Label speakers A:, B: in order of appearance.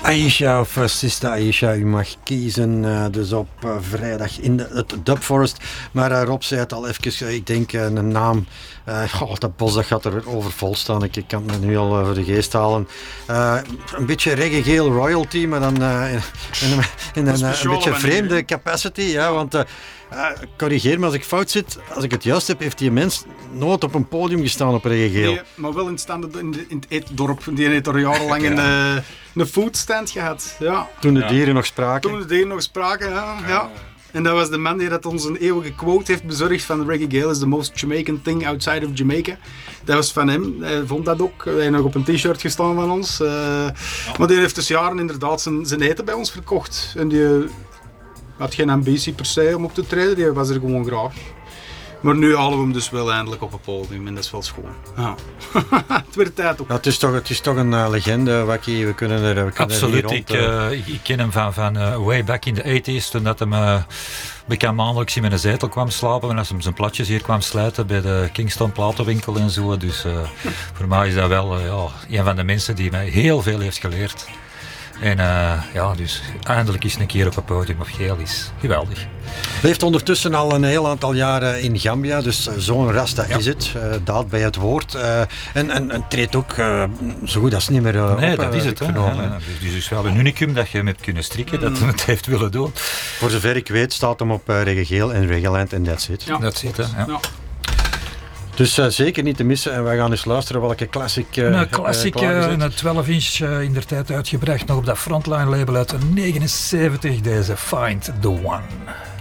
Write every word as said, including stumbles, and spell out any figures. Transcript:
A: Aisha of uh, Sista Aisha, u mag kiezen uh, dus op uh, vrijdag in de, het Dub Forest. Maar uh, Rob zei het al even, uh, ik denk uh, een naam, uh, oh, dat bos dat gaat er overvol staan, ik, ik kan het nu al uh, voor de geest halen. Uh, een beetje reggae-geel royalty, maar dan uh, in, in, in een, uh, een beetje vreemde capacity, ja, want... Uh, Uh, corrigeer me als ik fout zit. Als ik het juist heb, heeft die mens nooit op een podium gestaan op reggae-geel.
B: Nee, maar wel in, stand, in, de, in het eetdorp. Die heeft er jarenlang ja. een, een foodstand gehad. Ja.
A: Toen de
B: ja.
A: dieren nog spraken.
B: Toen de dieren nog spraken, ja. ja. ja. En dat was de man die dat ons een eeuwige quote heeft bezorgd van reggae-geel is the most Jamaican thing outside of Jamaica. Dat was van hem. Hij vond dat ook. Hij heeft nog op een t-shirt gestaan van ons. Uh, ja. Maar die heeft dus jaren inderdaad zijn, zijn eten bij ons verkocht. En die... had geen ambitie per se om op te treden, die was er gewoon graag. Maar nu halen we hem dus wel eindelijk op het podium en dat is wel schoon. Ja. Het werd tijd ook.
A: Ja, het, is toch, het is toch een uh, legende, Wakkie. We kunnen er, we kunnen
C: Absoluut,
A: er rond,
C: ik, uh, ik, ik ken hem van, van uh, way back in the eighties, toen dat hem uh, bekend maandelijks in mijn zetel kwam slapen en als hem zijn platjes hier kwam sluiten bij de Kingston platenwinkel en zo. Dus uh, voor mij is dat wel uh, ja, een van de mensen die mij heel veel heeft geleerd. En uh, ja, dus eindelijk eens een keer op het podium of geel is geweldig.
A: Leeft ondertussen al een heel aantal jaren in Gambia, dus uh, zo'n rasta ja. is het, uh, daad bij het woord. Uh, en, en, en treedt ook uh, zo goed als niet meer uh,
C: nee,
A: op.
C: dat is het. Hè. Ja, dus het is wel een unicum dat je hem hebt kunnen strikken, mm. dat hij het heeft willen doen.
A: Voor zover ik weet staat hem op uh, reggae-geel en reggaeland en that's it.
C: Ja, that's it, hè. Ja. Ja.
A: Dus uh, zeker niet te missen en wij gaan eens luisteren welke classic... Uh,
C: een classic, uh, een twaalf inch uh, in der tijd uitgebracht, nog op dat Frontline label uit negenenzeventig, deze Find the One.